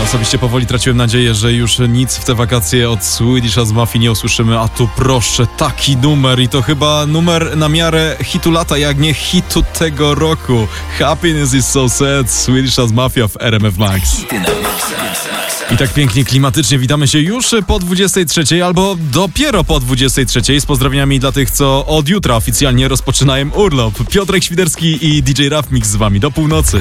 osobiście powoli traciłem nadzieję, że już nic w te wakacje od Swedish House Mafia nie usłyszymy, a tu proszę, taki numer i to chyba numer na miarę hitu lata, jak nie hitu tego roku. Happiness is so sad, Swedish House Mafia w RMF Max. I tak pięknie, klimatycznie witamy się już po 23 albo dopiero po 23 z pozdrowieniami dla tych, co od jutra oficjalnie rozpoczynają urlop. Piotrek Świderski i DJ Raf Mix z wami do północy.